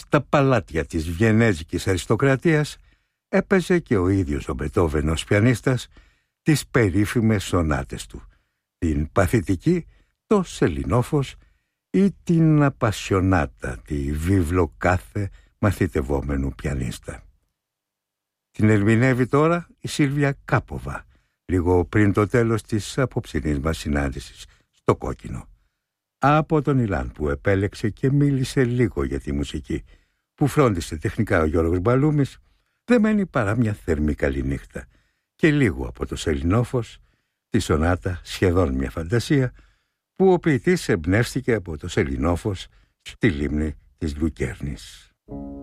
στα παλάτια της βιενέζικης αριστοκρατίας έπαιζε και ο ίδιος ο Μπετόβεν ως πιανίστας τις περίφημες σονάτες του, την παθητική, το σελινόφος ή την απασιονάτα, τη βίβλο κάθε μαθητευόμενου πιανίστα. Την ερμηνεύει τώρα η Σίλβια Κάποβα, λίγο πριν το τέλος της απόψινής μας συνάντησης στο Κόκκινο. Από τον Ιλάν που επέλεξε και μίλησε λίγο για τη μουσική, που φρόντισε τεχνικά ο Γιώργος Μπαλούμης, δεν μένει παρά μια θερμή καληνύχτα και λίγο από το σελινόφος, τη σονάτα σχεδόν μια φαντασία, που ο ποιητής εμπνεύστηκε από το σελινόφος στη λίμνη της Λουκέρνης.